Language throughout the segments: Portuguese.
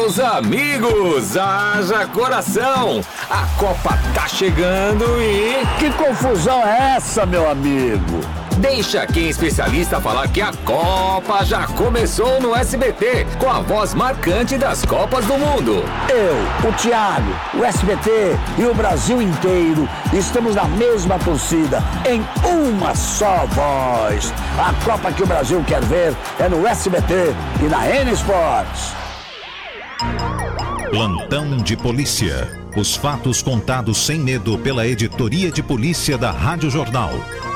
Os amigos, haja coração! A Copa tá chegando e... Que confusão é essa, meu amigo? Deixa quem é especialista falar que a Copa já começou no SBT, com a voz marcante das Copas do Mundo. Eu, o Thiago, o SBT e o Brasil inteiro estamos na mesma torcida, em uma só voz. A Copa que o Brasil quer ver é no SBT e na N Sports. Plantão de Polícia. Os fatos contados sem medo pela editoria de polícia da Rádio Jornal.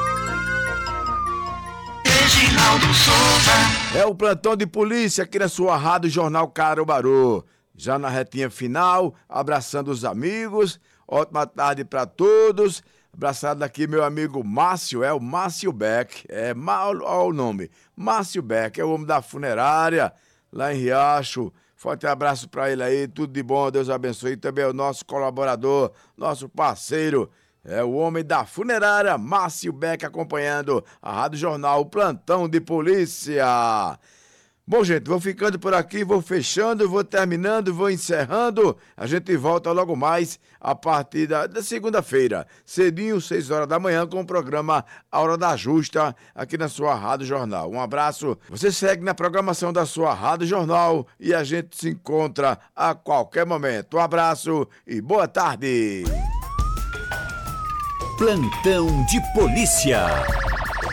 É o Plantão de Polícia aqui na sua Rádio Jornal Caruaru. Já na retinha final, abraçando os amigos. Ótima tarde para todos. Abraçado aqui meu amigo Márcio, o Márcio Beck. Olha o nome, Márcio Beck, é o homem da funerária lá em Riacho. Forte abraço para ele aí, tudo de bom, Deus abençoe. E também o nosso colaborador, nosso parceiro, é o homem da funerária, Márcio Beck, acompanhando a Rádio Jornal, o Plantão de Polícia. Bom, gente, vou ficando por aqui, vou fechando, vou terminando, vou encerrando. A gente volta logo mais a partir da segunda-feira, cedinho, 6 horas da manhã, com o programa A Hora da Justa, aqui na sua Rádio Jornal. Um abraço, você segue na programação da sua Rádio Jornal e a gente se encontra a qualquer momento. Um abraço e boa tarde. Plantão de Polícia.